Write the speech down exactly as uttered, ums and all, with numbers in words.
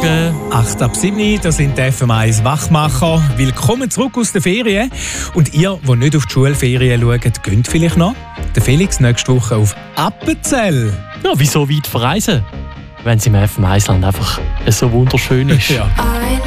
Morgen. acht ab sieben, das sind die F M eins Wachmacher. Willkommen zurück aus den Ferien. Und ihr, die nicht auf die Schulferien schaut, geht vielleicht noch. Der Felix nächste Woche auf Appenzell. Ja, wieso weit verreisen? Wenn es im F M eins Land einfach so wunderschön ist. Ja.